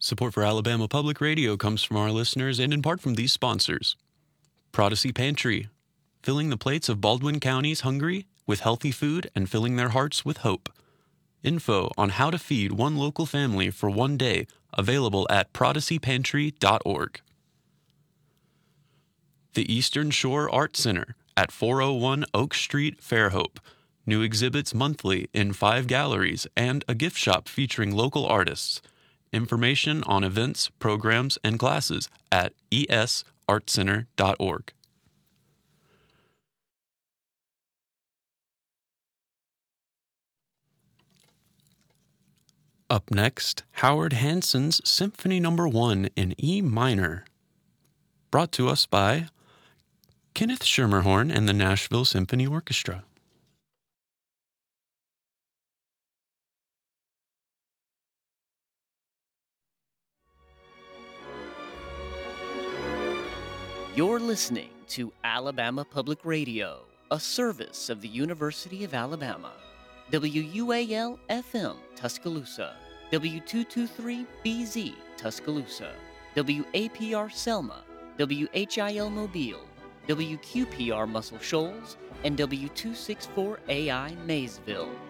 Support for Alabama Public Radio comes from our listeners and in part from these sponsors. Prodigy Pantry, filling the plates of Baldwin County's hungry with healthy food and filling their hearts with hope. Info on how to feed one local family for one day available at prodigypantry.org. The Eastern Shore Art Center at 401 Oak Street, Fairhope. New exhibits monthly in 5 galleries and a gift shop featuring local artists. Information on events, programs, and classes at esartcenter.org. Up next, Howard Hanson's Symphony No. 1 in E minor. Brought to us by Kenneth Schermerhorn and the Nashville Symphony Orchestra. You're listening to Alabama Public Radio, a service of the University of Alabama. WUAL-FM Tuscaloosa, W223BZ Tuscaloosa, WAPR Selma, WHIL Mobile, WQPR Muscle Shoals, and W264AI Maysville.